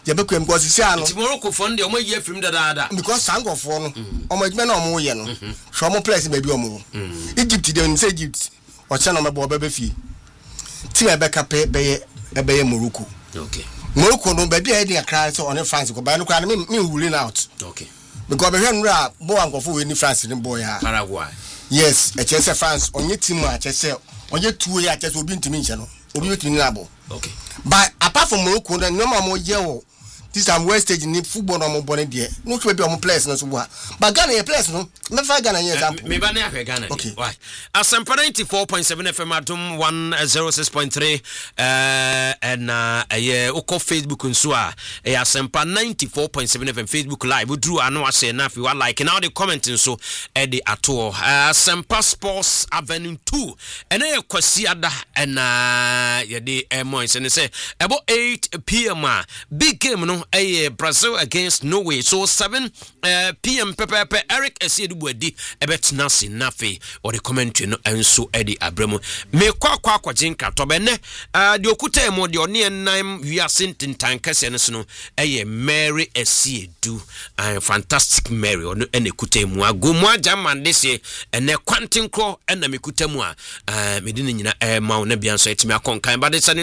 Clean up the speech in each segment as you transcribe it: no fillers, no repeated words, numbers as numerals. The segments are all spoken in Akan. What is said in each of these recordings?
ye be kwem because sia no Morocco fund the omo ye film da because sango for no omo adwuma na omo ye no so omo place ba bi omo Egypt dey say Egypt o che no mebo be fie ti e be kape be ye Morocco. Okay. Morocco no be dia e dey cry so on France ko ba no kwa me ruling out. Okay. Because be hwe nra bo ankofo we ni France ni boy ha. Paraguay. Yes, e che say France onye team a che say onye tuo ya che say obi ntimi nche no. Obi otimi na abo. Okay. But apart from Morocco, no more ye this time West stage ni football no more born there. No to be on place no so wa. But Ghana ye place no. Me fa Ghana ye example. Me ba na ahwe Ghana. Okay. Why? Asempa 94.7 FM Adom 106.3 and ye uko Facebook nso a Asempa 94.7 FM Facebook live. We drew ano ase na fi wa like now the comment nso e de ato. Asempa Sports Avenue 2. And ye kwasi ada and ye de mo say about 8 p.m. big game no Brazil against Norway. So 7 p.m. Pepe Eric Esiedubuadi ebetna sinafe or the commentary no enso Eddie Abramo me kwa jinka to benne de okuta emo de one enam wiase tintan kase no Mary Esiedu fantastic Mary ono ene kuta emu agomu ajaman dese ene kwantin kro ena me kuta mu a medine nyina ma na bia so etimi akonkan but say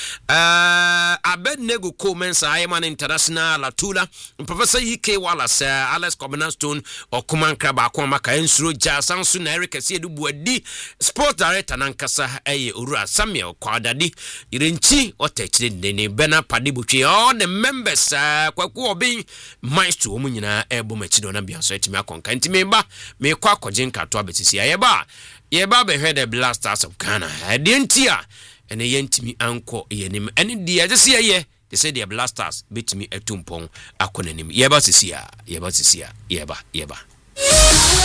Abednego Comensa Ayman International Latula Professor EK Wallace Alex Combination or Kuman Kraba Kwamaka Ensuro Jasansu na Eric Esiedubuadi Sport Director Nankasa Ura Samuel Kwadadi Irenchi Otechide Dene Bena Padibuchi all the members kwaku obi maestro omu nyina ebo machido na bia so etimi akonka ntimi ba me kwa kojenka to abetisi yeba be the Blasters of Ghana adentia ene yentimi anko yenim ene dia je se ye they say the Blasters beat me etumpon akonanim yeba sisia yeba